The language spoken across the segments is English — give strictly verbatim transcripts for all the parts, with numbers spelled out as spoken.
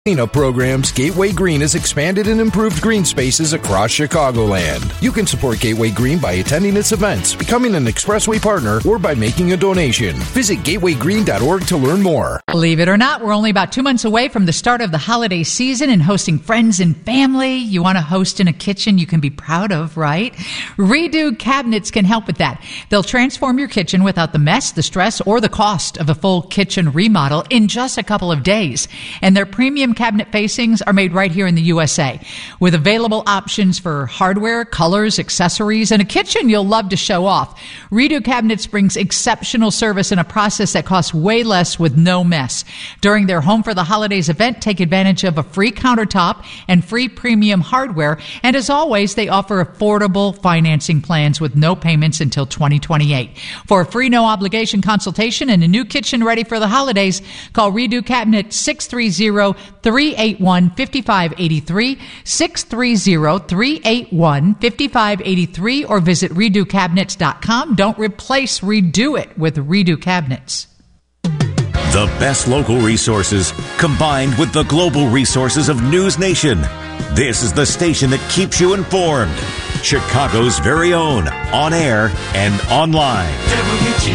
Cleanup programs, Gateway Green has expanded and improved green spaces across Chicagoland. You can support Gateway Green by attending its events, becoming an Expressway partner, or by making a donation. Visit gateway green dot org to learn more. Believe it or not, we're only about two months away from the start of the holiday season and hosting friends and family. You want to host in a kitchen you can be proud of, right? Redo Cabinets can help with that. They'll transform your kitchen without the mess, the stress, or the cost of a full kitchen remodel in just a couple of days. And their premium cabinet facings are made right here in the U S A with available options for hardware, colors, accessories, and a kitchen you'll love to show off. Redo Cabinets brings exceptional service in a process that costs way less with no mess. During their Home for the Holidays event, take advantage of a free countertop and free premium hardware. And as always, they offer affordable financing plans with no payments until twenty twenty-eight. For a free no obligation consultation and a new kitchen ready for the holidays, call Redo Cabinet six three zero, three eight one, five five eight three, six three zero, three eight one, five five eight three, or visit redo cabinets dot com. Don't replace, redo it with Redo Cabinets. The best local resources combined with the global resources of News Nation. This is the station that keeps you informed. Chicago's very own, on air and online. W G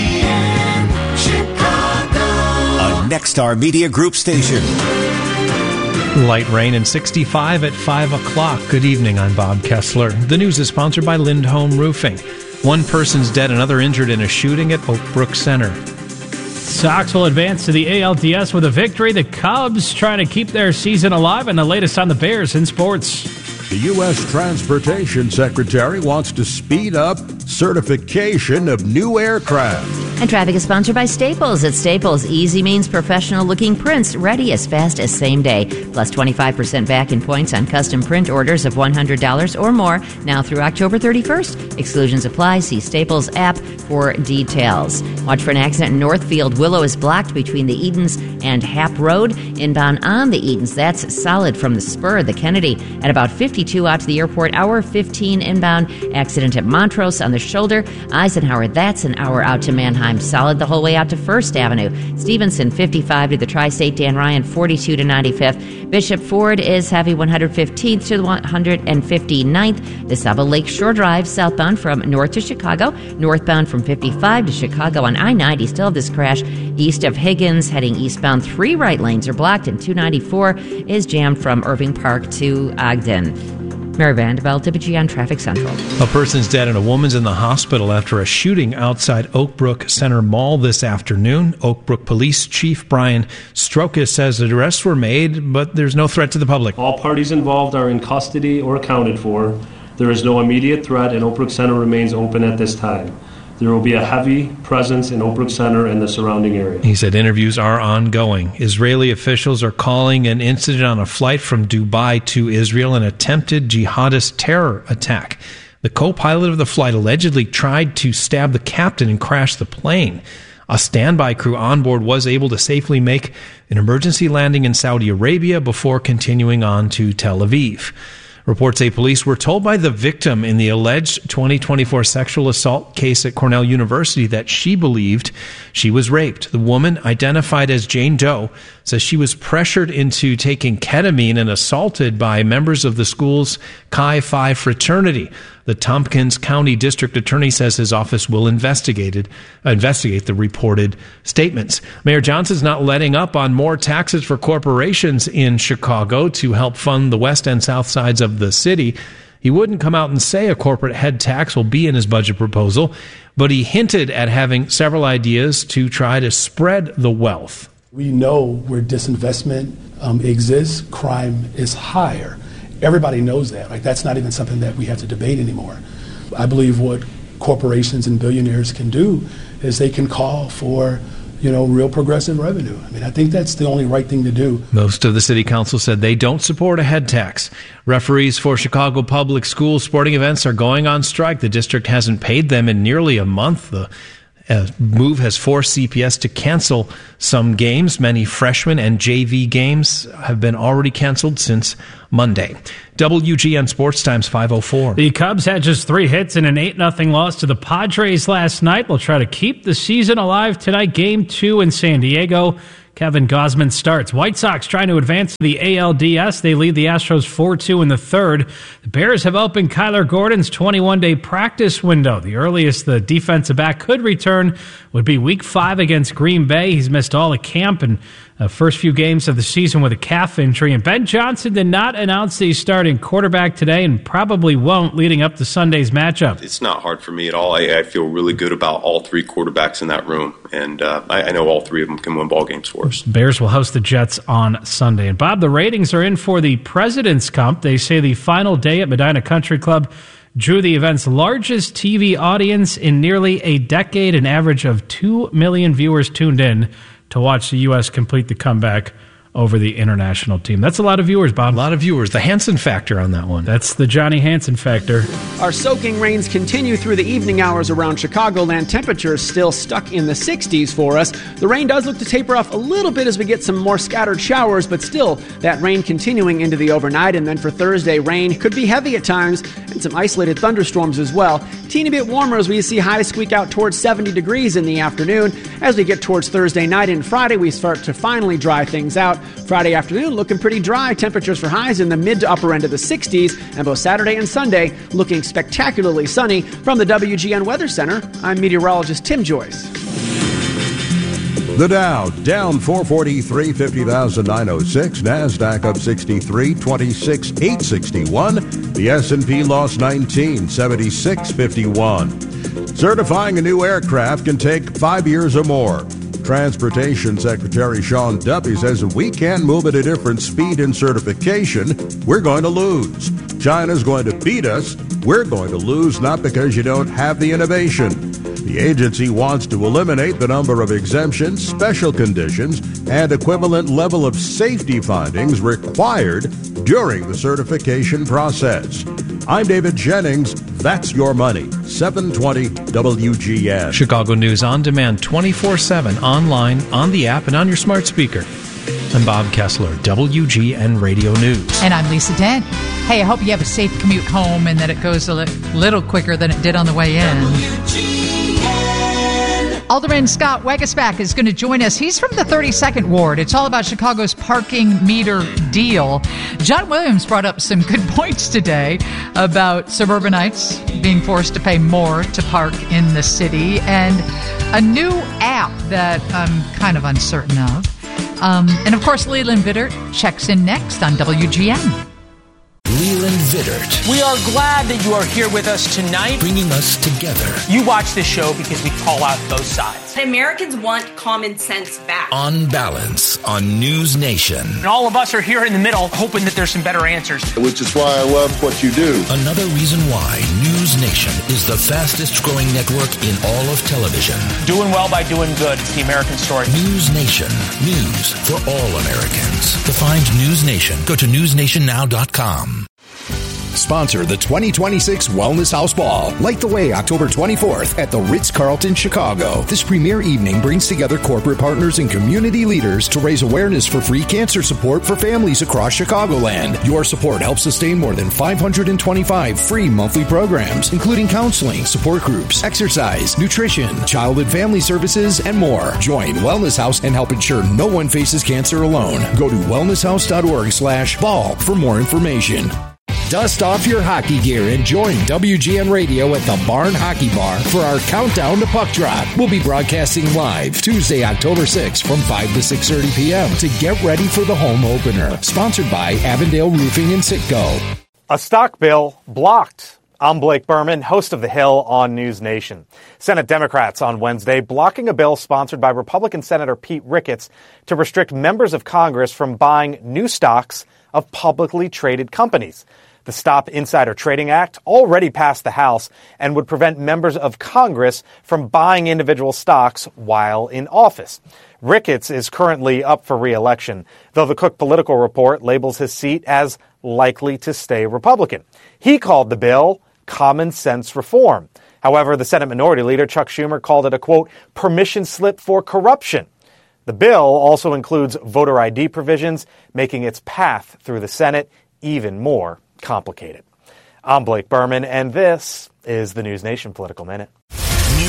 N Chicago. A Nexstar Media Group station. Light rain and sixty-five at five o'clock. Good evening, I'm Bob Kessler. The news is sponsored by Lindholm Roofing. One person's dead, another injured in a shooting at Oak Brook Center. Sox will advance to the A L D S with a victory. The Cubs trying to keep their season alive, and the latest on the Bears in sports. The U S Transportation Secretary wants to speed up certification of new aircraft. And traffic is sponsored by Staples. At Staples, easy means professional-looking prints ready as fast as same day. Plus twenty-five percent back in points on custom print orders of one hundred dollars or more now through October thirty-first. Exclusions apply. See Staples app for details. Watch for an accident in Northfield. Willow is blocked between the Edens and Hap Road. Inbound on the Edens, that's solid from the spur. The Kennedy at about fifty-two out to the airport. Hour fifteen inbound. Accident at Montrose on the shoulder. Eisenhower, that's an hour out to Manheim. Solid the whole way out to First Avenue. Stevenson, fifty-five to the Tri-State. Dan Ryan, forty-two to ninety-fifth. Bishop Ford is heavy, one hundred fifteenth to the one hundred fifty-ninth. The Saba Lake Shore Drive, southbound from north to Chicago. Northbound from fifty-five to Chicago on I ninety. Still have this crash east of Higgins. Heading eastbound, three right lanes are blocked, and two ninety-four is jammed from Irving Park to Ogden. Mary Vanderbilt, W G N Traffic Central. A person's dead and a woman's in the hospital after a shooting outside Oak Brook Center Mall this afternoon. Oak Brook Police Chief Brian Strokis says the arrests were made, but there's no threat to the public. All parties involved are in custody or accounted for. There is no immediate threat, and Oak Brook Center remains open at this time. There will be a heavy presence in Oak Brook Center and the surrounding area. He said interviews are ongoing. Israeli officials are calling an incident on a flight from Dubai to Israel an attempted jihadist terror attack. The co-pilot of the flight allegedly tried to stab the captain and crash the plane. A standby crew on board was able to safely make an emergency landing in Saudi Arabia before continuing on to Tel Aviv. Reports say police were told by the victim in the alleged twenty twenty-four sexual assault case at Cornell University that she believed she was raped. The woman, identified as Jane Doe, says she was pressured into taking ketamine and assaulted by members of the school's Chi Phi fraternity. The Tompkins County District Attorney says his office will investigate it, investigate the reported statements. Mayor Johnson's not letting up on more taxes for corporations in Chicago to help fund the west and south sides of the city. He wouldn't come out and say a corporate head tax will be in his budget proposal, but he hinted at having several ideas to try to spread the wealth. We know where disinvestment um, exists, crime is higher. Everybody knows that. Like, that's not even something that we have to debate anymore. I believe what corporations and billionaires can do is they can call for, you know, real progressive revenue. I mean, I think that's the only right thing to do. Most of the city council said they don't support a head tax. Referees for Chicago Public Schools sporting events are going on strike. The district hasn't paid them in nearly a month. The Uh, move has forced C P S to cancel some games. Many freshman and J V games have been already canceled since Monday. W G N Sports Times five oh four. The Cubs had just three hits in an eight nothing loss to the Padres last night. They'll try to keep the season alive tonight. Game two in San Diego. Kevin Gausman starts. White Sox trying to advance to the A L D S. They lead the Astros four two in the third. The Bears have opened Kyler Gordon's twenty-one day practice window. The earliest the defensive back could return would be week five against Green Bay. He's missed all of camp and the first few games of the season with a calf injury. And Ben Johnson did not announce that he's starting quarterback today and probably won't leading up to Sunday's matchup. It's not hard for me at all. I, I feel really good about all three quarterbacks in that room. And uh, I, I know all three of them can win ball games for us. Bears will host the Jets on Sunday. And Bob, the ratings are in for the President's Cup. They say the final day at Medina Country Club drew the event's largest T V audience in nearly a decade, an average of two million viewers tuned in to watch the U S complete the comeback over the international team. That's a lot of viewers, Bob. A lot of viewers. The Hansen factor on that one. That's the Johnny Hansen factor. Our soaking rains continue through the evening hours around Chicagoland. Temperatures still stuck in the sixties for us. The rain does look to taper off a little bit as we get some more scattered showers, but still that rain continuing into the overnight. And then for Thursday, rain could be heavy at times and some isolated thunderstorms as well. Teeny bit warmer as we see highs squeak out towards seventy degrees in the afternoon. As we get towards Thursday night and Friday, we start to finally dry things out. Friday afternoon looking pretty dry. Temperatures for highs in the mid to upper end of the sixties. And both Saturday and Sunday looking spectacularly sunny. From the W G N Weather Center, I'm meteorologist Tim Joyce. The Dow down four forty-three, fifty thousand nine hundred six. NASDAQ up sixty-three, twenty-six, eight sixty-one. The S and P lost nineteen, seventy-six, fifty-one. Certifying a new aircraft can take five years or more. Transportation Secretary Sean Duffy says if we can't move at a different speed in certification, we're going to lose. China's going to beat us. We're going to lose not because you don't have the innovation. The agency wants to eliminate the number of exemptions, special conditions, and equivalent level of safety findings required during the certification process. I'm David Jennings. That's your money. seven twenty W G N. Chicago News on demand twenty-four seven, online, on the app, and on your smart speaker. I'm Bob Kessler, W G N Radio News. And I'm Lisa Dent. Hey, I hope you have a safe commute home and that it goes a li- little quicker than it did on the way in. W G N. Alderman Scott Wegesbach is going to join us. He's from the thirty-second Ward. It's all about Chicago's parking meter deal. John Williams brought up some good points today about suburbanites being forced to pay more to park in the city and a new app that I'm kind of uncertain of. Um, and, of course, Leland Vittert checks in next on W G N. Leland Vittert. We are glad that you are here with us tonight. Bringing us together. You watch this show because we call out both sides. Americans want common sense back. On Balance on News Nation. And all of us are here in the middle hoping that there's some better answers. Which is why I love what you do. Another reason why News Nation is the fastest growing network in all of television. Doing well by doing good. It's the American story. News Nation. News for all Americans. To find News Nation, go to news nation now dot com. Sponsor the twenty twenty-six Wellness House Ball. Light the way October twenty-fourth at the Ritz-Carlton, Chicago. This premier evening brings together corporate partners and community leaders to raise awareness for free cancer support for families across Chicagoland. Your support helps sustain more than five hundred twenty-five free monthly programs, including counseling, support groups, exercise, nutrition, child and family services, and more. Join Wellness House and help ensure no one faces cancer alone. Go to wellness house dot org slash ball for more information. Dust off your hockey gear and join W G N Radio at the Barn Hockey Bar for our countdown to puck drop. We'll be broadcasting live Tuesday, October sixth from five to six thirty p.m. to get ready for the home opener. Sponsored by Avondale Roofing and Citgo. A stock bill blocked. I'm Blake Berman, host of The Hill on News Nation. Senate Democrats on Wednesday blocking a bill sponsored by Republican Senator Pete Ricketts to restrict members of Congress from buying new stocks of publicly traded companies. The Stop Insider Trading Act already passed the House and would prevent members of Congress from buying individual stocks while in office. Ricketts is currently up for re-election, though the Cook Political Report labels his seat as likely to stay Republican. He called the bill common sense reform. However, the Senate Minority Leader Chuck Schumer called it a, quote, permission slip for corruption. The bill also includes voter I D provisions, making its path through the Senate even more complicated. I'm Blake Berman, and this is the News Nation Political Minute. News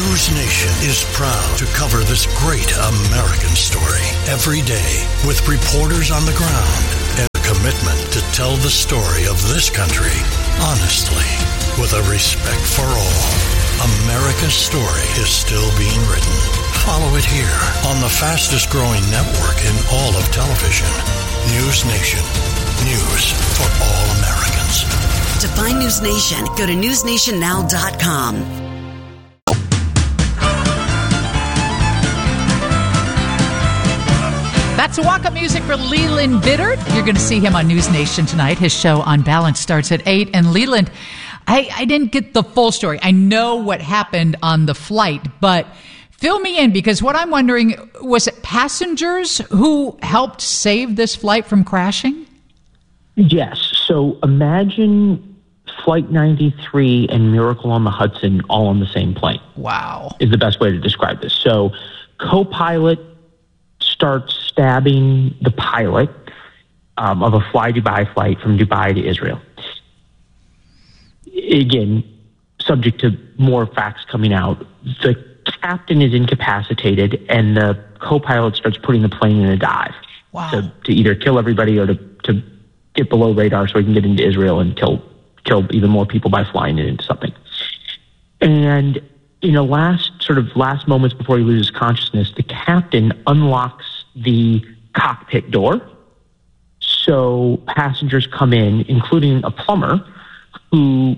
News Nation is proud to cover this great American story every day with reporters on the ground and a commitment to tell the story of this country honestly, with a respect for all. America's story is still being written. Follow it here on the fastest growing network in all of television. News Nation. News for all Americans. To find News Nation, go to news nation now dot com. That's walk-up music for Leland Biddard. You're going to see him on News Nation tonight. His show On Balance starts at eight. And Leland, I, I didn't get the full story. I know what happened on the flight, but fill me in, because what I'm wondering, was it passengers who helped save this flight from crashing? Yes. So imagine Flight ninety-three and Miracle on the Hudson all on the same plane. Wow. Is the best way to describe this. So co-pilot starts stabbing the pilot um, of a Fly Dubai flight from Dubai to Israel. Again, subject to more facts coming out. The captain is incapacitated, and the co-pilot starts putting the plane in a dive. Wow. to, to either kill everybody or to, to get below radar so he can get into Israel and kill kill even more people by flying it into something. And in the last sort of last moments before he loses consciousness, the captain unlocks the cockpit door. So passengers come in, including a plumber, who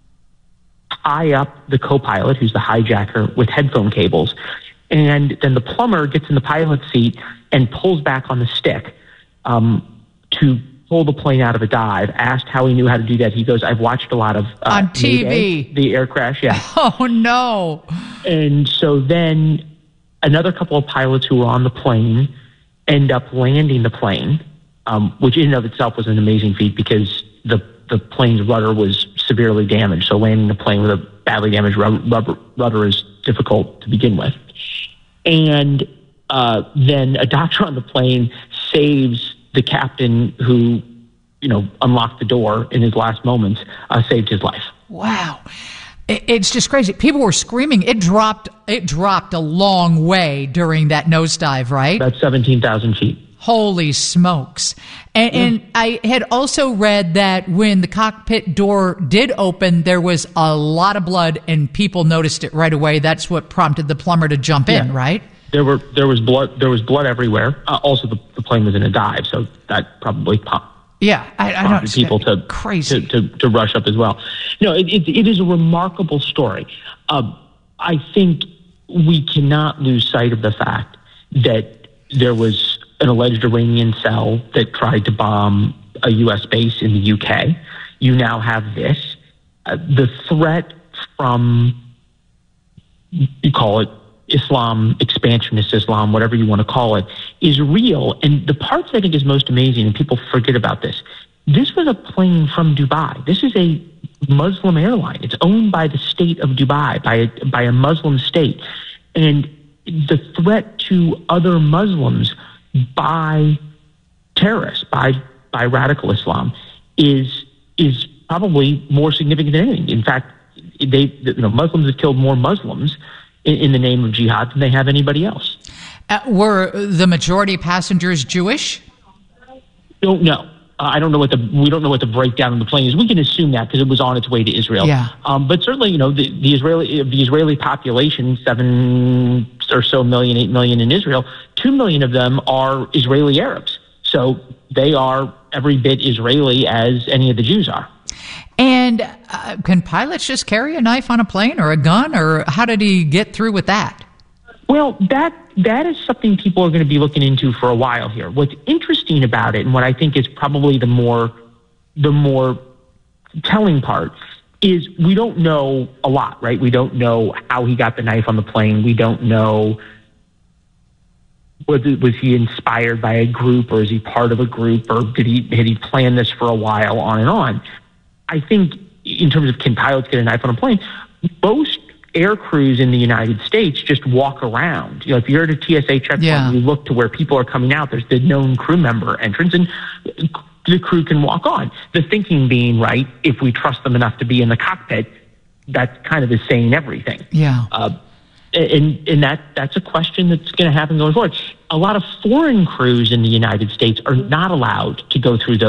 tie up the co-pilot, who's the hijacker, with headphone cables. And then the plumber gets in the pilot's seat and pulls back on the stick um, to pull the plane out of a dive. Asked how he knew how to do that, he goes, I've watched a lot of... Uh, on T V. Mayday, the air crash, yeah. Oh, no. And so then another couple of pilots who were on the plane end up landing the plane, um, which in and of itself was an amazing feat because the, the plane's rudder was severely damaged. So landing the plane with a badly damaged rubber, rudder is difficult to begin with. And uh, then a doctor on the plane saves the captain who, you know, unlocked the door in his last moments, uh, saved his life. Wow. It's just crazy. People were screaming. It dropped It dropped a long way during that nosedive, right? About seventeen thousand feet. Holy smokes. And, yeah. and I had also read that when the cockpit door did open, there was a lot of blood and people noticed it right away. That's what prompted the plumber to jump yeah. in, right? There were there was blood there was blood everywhere. Uh, also, the, the plane was in a dive, so that probably popped. Yeah, I, I don't people to crazy to, to to rush up as well. No, it it, it is a remarkable story. Uh, I think we cannot lose sight of the fact that there was an alleged Iranian cell that tried to bomb a U S base in the U K. You now have this. Uh, the threat from, you call it Islam, expansionist Islam, whatever you want to call it, is real. And the part that I think is most amazing, and people forget about this, this was a plane from Dubai. This is a Muslim airline. It's owned by the state of Dubai, by a, by a Muslim state. And the threat to other Muslims by terrorists, by by radical Islam, is is probably more significant than anything. In fact, they you know Muslims have killed more Muslims in, in the name of jihad than they have anybody else. Uh, were the majority of passengers Jewish? Don't know. Uh, I don't know what the we don't know what the breakdown of the plane is. We can assume that because it was on its way to Israel. Yeah. Um, but certainly, you know, the, the Israeli the Israeli population, seven or so million, eight million in Israel, two million of them are Israeli Arabs. So they are every bit Israeli as any of the Jews are. And uh, can pilots just carry a knife on a plane or a gun, or how did he get through with that? Well, that that is something people are going to be looking into for a while here. What's interesting about it, and what I think is probably the more the more telling part, is we don't know a lot, right? We don't know how he got the knife on the plane. We don't know whether was he inspired by a group, or is he part of a group, or did he had he planned this for a while, on and on. I think in terms of can pilots get a knife on a plane, most air crews in the United States just walk around. You know, if you're at a T S A checkpoint, yeah. you look to where people are coming out, there's the known crew member entrance, and the crew can walk on. The thinking being, right, if we trust them enough to be in the cockpit, that kind of is saying everything. Yeah. Uh, and and that that's a question that's going to happen going forward. A lot of foreign crews in the United States are not allowed to go through those